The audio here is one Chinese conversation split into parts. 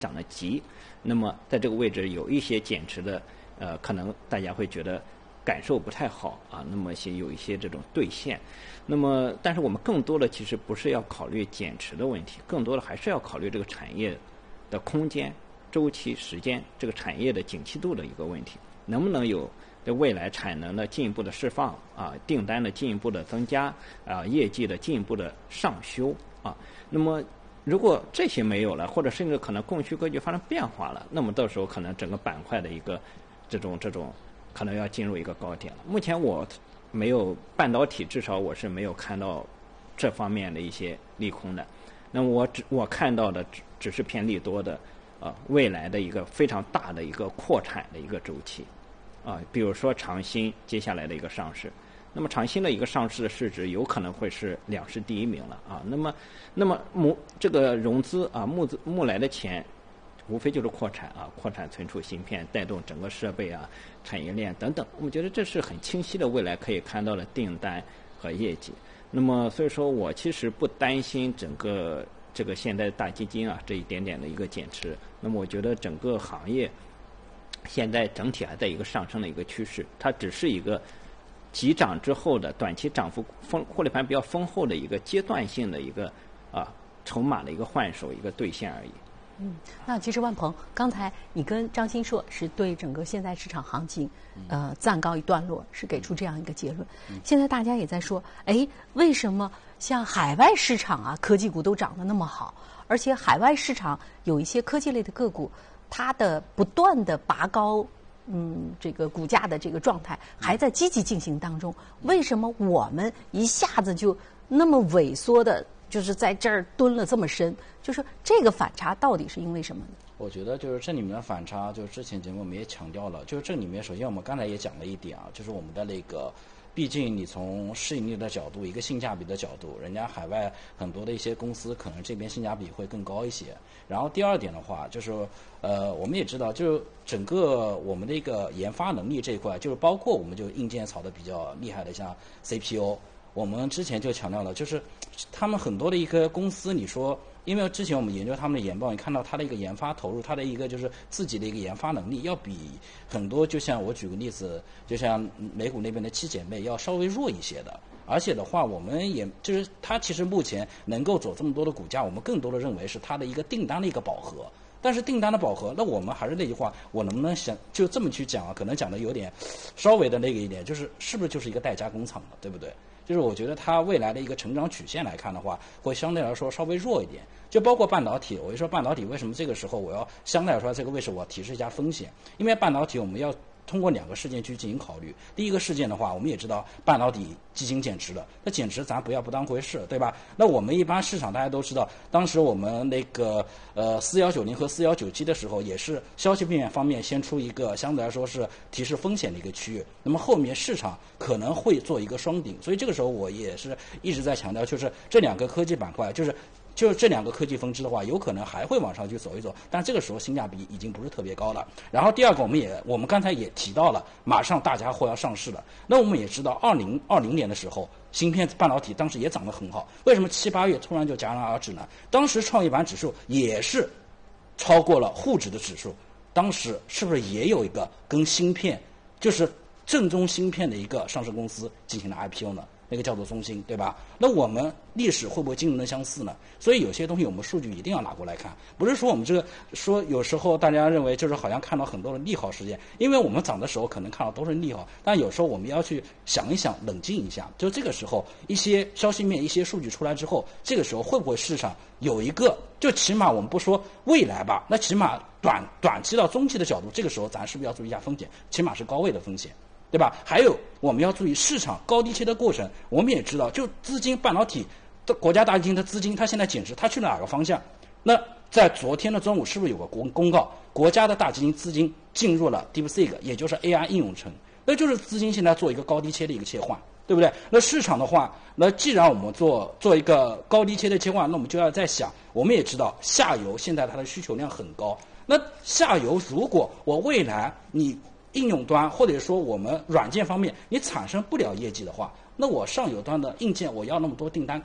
涨得急，那么在这个位置有一些减持的，可能大家会觉得感受不太好啊。那么有一些这种兑现，那么但是我们更多的其实不是要考虑减持的问题，更多的还是要考虑这个产业的空间、周期、时间，这个产业的景气度的一个问题，能不能有对未来产能的进一步的释放啊，订单的进一步的增加啊，业绩的进一步的上修啊。那么如果这些没有了，或者甚至可能供需格局发生变化了，那么到时候可能整个板块的一个这种可能要进入一个高点了。目前我没有半导体，至少我是没有看到这方面的一些利空的。那么我看到的只是偏利多的未来的一个非常大的一个扩产的一个周期啊，比如说长鑫接下来的一个上市。那么长鑫的一个上市的市值有可能会是两市第一名了啊。那么这个融资啊募来的钱，无非就是扩产啊，扩产存储芯片，带动整个设备啊、产业链等等。我们觉得这是很清晰的未来可以看到的订单和业绩。那么所以说我其实不担心整个这个现在大基金啊这一点点的一个减持。那么我觉得整个行业现在整体还在一个上升的一个趋势，它只是一个急涨之后的短期涨幅获利盘比较丰厚的一个阶段性的一个筹码的一个换手一个兑现而已。 那其实万鹏，刚才你跟张欣硕是对整个现在市场行情暂告一段落，是给出这样一个结论。现在大家也在说，为什么像海外市场啊，科技股都涨得那么好，而且海外市场有一些科技类的个股，它的不断的拔高这个股价的这个状态还在积极进行当中，为什么我们一下子就那么萎缩的，就是在这儿蹲了这么深？就是这个反差到底是因为什么呢？ 我觉得就是这里面的反差，就是之前节目我们也强调了，就是这里面首先我们刚才也讲了一点啊，就是我们的那个，毕竟你从市盈率的角度，一个性价比的角度，人家海外很多的一些公司可能这边性价比会更高一些。然后第二点的话，就是我们也知道，就是整个我们的一个研发能力这一块，就是包括我们就硬件炒的比较厉害的，像 CPU， 我们之前就强调了，就是他们很多的一个公司，你说。因为之前我们研究他们的研报，你看到它的一个研发投入，它的一个就是自己的一个研发能力，要比很多，就像我举个例子，就像美股那边的七姐妹要稍微弱一些的。而且的话，我们也就是它其实目前能够走这么多的股价，我们更多的认为是它的一个订单的一个饱和。但是订单的饱和，那我们还是那句话，我能不能想就这么去讲啊？可能讲的有点稍微的那个一点，是不是就是一个代加工厂的，对不对？就是我觉得它未来的一个成长曲线来看的话，会相对来说稍微弱一点。就包括半导体，我就说半导体为什么这个时候我要相对来说这个位置我要提示一下风险，因为半导体我们要通过2个事件去进行考虑。第一个事件的话，我们也知道半导体基金减持了，那减持咱不要不当回事，对吧？那我们一般市场大家都知道，当时我们那个4190和4197的时候，也是消息面方面先出一个相对来说是提示风险的一个区域，那么后面市场可能会做一个双顶，所以这个时候我也是一直在强调，就是这2个科技板块，就是这2个科技分支的话，有可能还会往上去走一走，但这个时候性价比已经不是特别高了。然后第二个，我们刚才也提到了，马上大家伙要上市了。那我们也知道，2020年的时候，芯片半导体当时也涨得很好，为什么7、8月突然就戛然而止呢？当时创业板指数也是超过了沪指的指数，当时是不是也有一个跟芯片，就是正宗芯片的一个上市公司进行了 IPO 呢？那个叫做中芯，对吧？那我们历史会不会惊人的相似呢？所以有些东西我们数据一定要拿过来看，不是说我们这个说有时候大家认为就是好像看到很多的利好事件，因为我们涨的时候可能看到都是利好，但有时候我们要去想一想，冷静一下，就这个时候一些消息面、一些数据出来之后，这个时候会不会市场有一个，就起码我们不说未来吧，那起码短期到中期的角度，这个时候咱是不是要注意一下风险？起码是高位的风险。对吧？还有我们要注意市场高低切的过程。我们也知道，就资金半导体的国家大基金的资金，它现在减持，它去了哪个方向？那在昨天的中午，是不是有个公告，国家的大基金资金进入了 DeepSeek， 也就是 AI 应用层，那就是资金现在做一个高低切的一个切换，对不对？那市场的话，那既然我们做一个高低切的切换，那我们就要在想，我们也知道下游现在它的需求量很高，那下游如果我未来你应用端或者说我们软件方面你产生不了业绩的话，那我上游端的硬件我要那么多订单干嘛？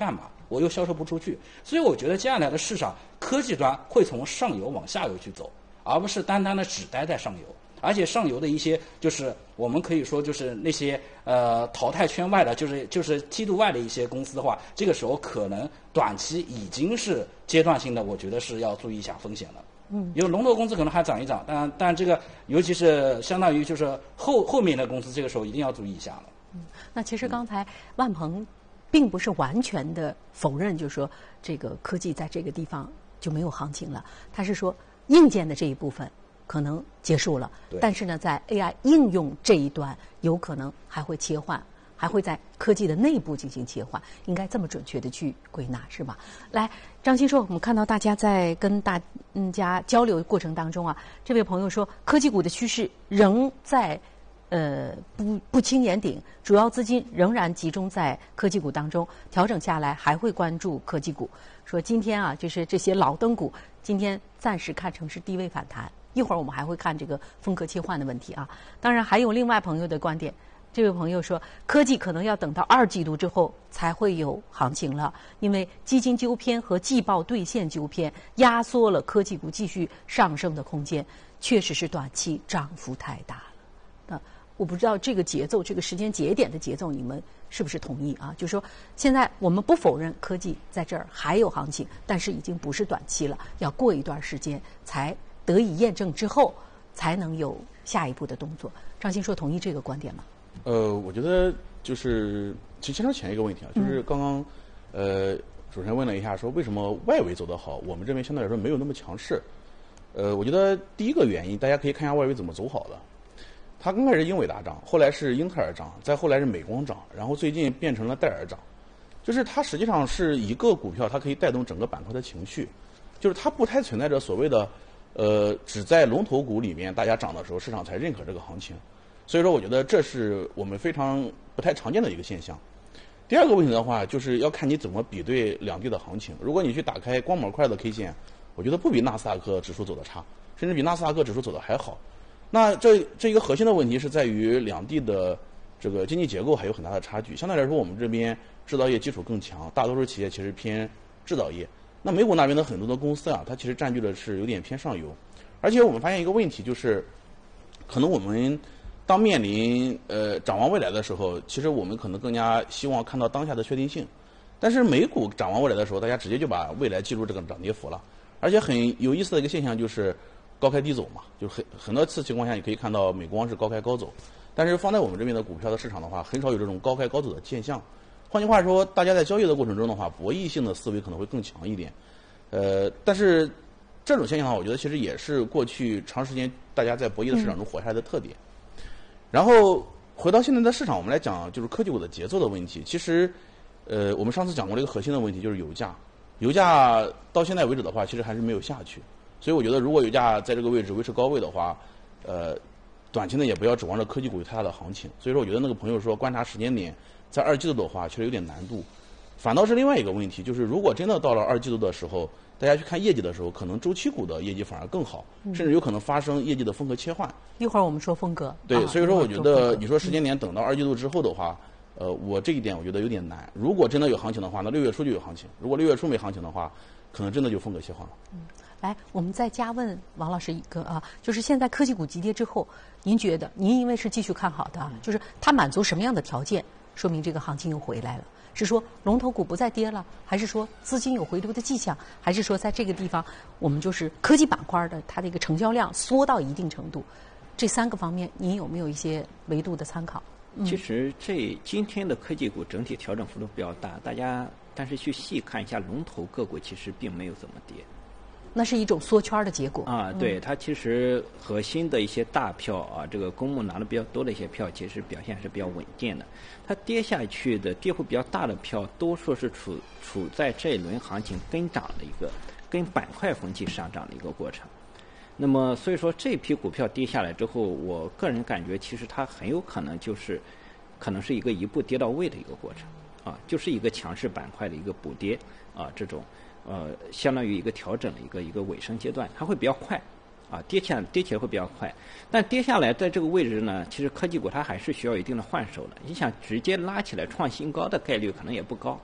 我又销售不出去。所以我觉得接下来的市场科技端会从上游往下游去走，而不是单单的只待在上游。而且上游的一些就是我们可以说就是那些淘汰圈外的，就是梯度外的一些公司的话，这个时候可能短期已经是阶段性的，我觉得是要注意一下风险了。有龙头公司可能还涨一涨，但这个尤其是相当于就是后面的公司，这个时候一定要注意一下了。 那其实刚才万鹏并不是完全的否认，就是说这个科技在这个地方就没有行情了，他是说硬件的这一部分可能结束了，但是呢，在 AI 应用这一端，有可能还会切换，还会在科技的内部进行切换，应该这么准确的去归纳，是吧？来，张新硕，我们看到大家在跟大家交流的过程当中啊，这位朋友说，科技股的趋势仍在不轻言顶，主要资金仍然集中在科技股当中，调整下来还会关注科技股。说今天啊，就是这些老灯股，今天暂时看成是低位反弹。一会儿我们还会看这个风格切换的问题啊。当然还有另外朋友的观点，这位朋友说，科技可能要等到2季度之后才会有行情了，因为基金纠偏和季报兑现纠偏压缩了科技股继续上升的空间，确实是短期涨幅太大了。那我不知道这个节奏，这个时间节点的节奏，你们是不是同意啊？就是说，现在我们不否认科技在这儿还有行情，但是已经不是短期了，要过一段时间才得以验证之后，才能有下一步的动作。张新硕同意这个观点吗？ 我觉得就是其实牵扯前一个问题啊，就是刚刚主持人问了一下，说为什么外围走得好，我们这边相对来说没有那么强势。我觉得第一个原因，大家可以看一下外围怎么走好的。它刚开始英伟达涨，后来是英特尔涨，再后来是美光涨，然后最近变成了戴尔涨。就是它实际上是一个股票，它可以带动整个板块的情绪，就是它不太存在着所谓的只在龙头股里面大家涨的时候，市场才认可这个行情。所以说，我觉得这是我们非常不太常见的一个现象。第二个问题的话，就是要看你怎么比对两地的行情。如果你去打开光模块的 K 线，我觉得不比纳斯达克指数走得差，甚至比纳斯达克指数走得还好。那这一个核心的问题是在于两地的这个经济结构还有很大的差距。相对来说，我们这边制造业基础更强，大多数企业其实偏制造业。那美股那边的很多的公司啊，它其实占据的是有点偏上游。而且我们发现一个问题，就是可能我们当面临展望未来的时候，其实我们可能更加希望看到当下的确定性。但是美股展望未来的时候，大家直接就把未来记入这个涨跌幅了。而且很有意思的一个现象就是高开低走嘛，就是很多次情况下你可以看到美光是高开高走，但是放在我们这边的股票的市场的话，很少有这种高开高走的现象。换句话说，大家在交易的过程中的话，博弈性的思维可能会更强一点。但是这种现象的话，我觉得其实也是过去长时间大家在博弈的市场中活下来的特点。然后回到现在的市场，我们来讲就是科技股的节奏的问题。其实，我们上次讲过了一个核心的问题，就是油价。油价到现在为止的话，其实还是没有下去。所以我觉得，如果油价在这个位置维持高位的话，短期内也不要指望着科技股有太大的行情。所以说，我觉得那个朋友说观察时间点在2季度的话，确实有点难度。反倒是另外一个问题，就是如果真的到了2季度的时候，大家去看业绩的时候，可能周期股的业绩反而更好，甚至有可能发生业绩的风格切换。 一会儿我们说风格。 对，所以说我觉得你说时间点等到2季度之后的话，我这一点我觉得有点难。如果真的有行情的话，那6月初就有行情；如果6月初没行情的话，可能真的就风格切换了。 来，我们再加问王老师一个啊，就是现在科技股急跌之后，您觉得您因为是继续看好的，就是它满足什么样的条件，说明这个行情又回来了？是说龙头股不再跌了，还是说资金有回流的迹象，还是说在这个地方我们就是科技板块的它的一个成交量缩到一定程度？这3个方面，您有没有一些维度的参考？ 其实今天的科技股整体调整幅度比较大，大家但是去细看一下龙头个股，其实并没有怎么跌。 那是一种缩圈的结果啊，对，它其实核心的一些大票啊，这个公募拿的比较多的一些票，其实表现是比较稳健的。它跌下去的跌幅比较大的票，多数是处在这一轮行情跟涨的一个跟板块风气上涨的一个过程。那么所以说这批股票跌下来之后，我个人感觉其实它很有可能是一个一步跌到位的一个过程啊，就是一个强势板块的一个补跌啊，这种。相当于一个调整的一个尾声阶段，它会比较快，啊，跌起来会比较快。但跌下来在这个位置呢，其实科技股它还是需要一定的换手的。你想直接拉起来创新高的概率可能也不高，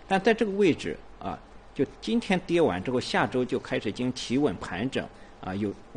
但在这个位置啊，就今天跌完之后，下周就开始进行企稳盘整啊，